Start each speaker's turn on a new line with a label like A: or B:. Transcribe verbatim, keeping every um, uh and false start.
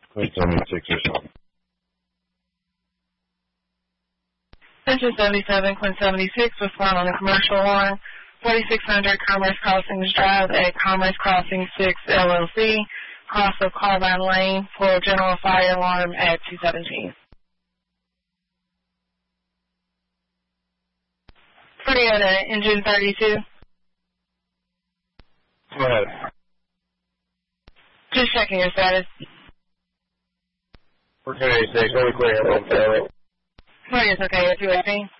A: Queen seventy-six or something.
B: Engine seventy-seven, Quinn seventy-six, was found on a commercial alarm, forty-six hundred Commerce Crossings Drive at Commerce Crossing six L L C, cross of Carbine Lane, for general fire alarm at two seventeen. Toyota, engine thirty-two.
A: Go ahead.
B: Just checking your status.
A: four ten eighty-six, only clear everyone, Charlie.
B: Sorry, it's okay, at two eighteen.